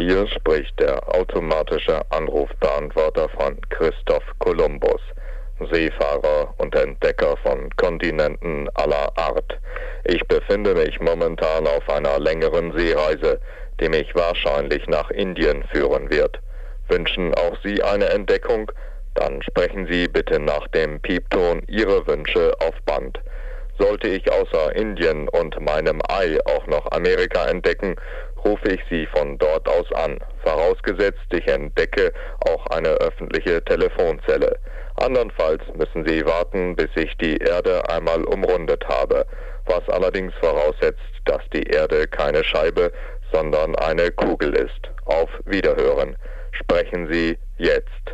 Hier spricht der automatische Anrufbeantworter von Christoph Kolumbus, Seefahrer und Entdecker von Kontinenten aller Art. Ich befinde mich momentan auf einer längeren Seereise, die mich wahrscheinlich nach Indien führen wird. Wünschen auch Sie eine Entdeckung? Dann sprechen Sie bitte nach dem Piepton Ihre Wünsche auf Band. Sollte ich außer Indien und meinem Ei auch noch Amerika entdecken, rufe ich Sie von dort aus an, vorausgesetzt ich entdecke auch eine öffentliche Telefonzelle. Andernfalls müssen Sie warten, bis ich die Erde einmal umrundet habe, was allerdings voraussetzt, dass die Erde keine Scheibe, sondern eine Kugel ist. Auf Wiederhören. Sprechen Sie jetzt.